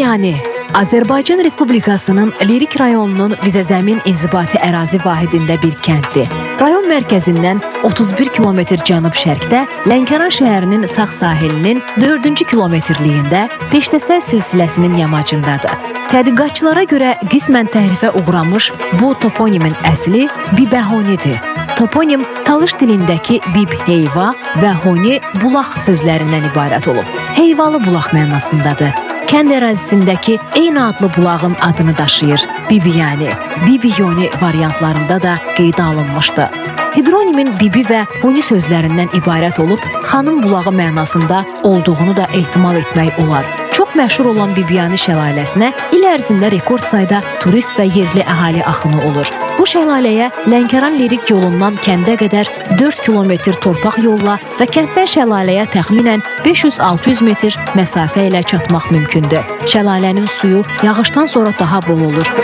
Bibiyani Azərbaycan Respublikasının Lerik rayonunun Vizəzəmin inzibati ərazi vahidində bir kənddir. Rayon mərkəzindən 31 kilometr cənub-şərqdə, Lənkəran şəhərinin sağ sahilinin 4-cü kilometrliyində Peştəsəl silsiləsinin yamacındadır. Tədqiqatçılara görə qismən təhrifə uğramış bu toponimin əsli Bibəhonidir. Toponim Talış dilindəki bib heyva və honi bulaq sözlərindən ibarət olub. Heyvalı bulaq mənasındadır. Kənd ərazisindəki eyni adlı bulağın adını daşıyır. Bibiyani, Bibiyoni variantlarında da qeydə alınmışdı. Hidronimin bibi və honi sözlərindən ibarət olub, xanım bulağı mənasında olduğunu da ehtimal etmək olar. Çox məşhur olan Bibiyani şəlaləsinə il ərzində rekord sayda turist və yerli əhali axını olur. Bu şəlaləyə Lənkəran Lerik yolundan kəndə qədər 4 kilometr torpaq yolla və kənddən şəlaləyə təxminən 500-600 metr məsafə ilə çatmaq mümkündür. Şəlalənin suyu yağışdan sonra daha bol olur.